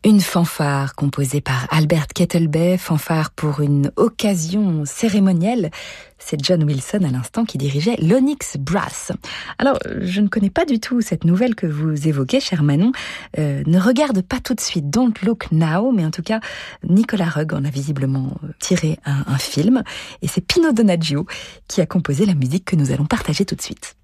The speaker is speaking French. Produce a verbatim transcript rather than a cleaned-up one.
Une fanfare composée par Albert Kettelbey, fanfare pour une occasion cérémonielle. C'est John Wilson à l'instant qui dirigeait l'Onyx Brass. Alors, je ne connais pas du tout cette nouvelle que vous évoquez, cher Manon. Euh, ne regarde pas tout de suite Don't Look Now, mais en tout cas, Nicolas Rugg en a visiblement tiré un, un film. Et c'est Pino Donaggio qui a composé la musique que nous allons partager tout de suite.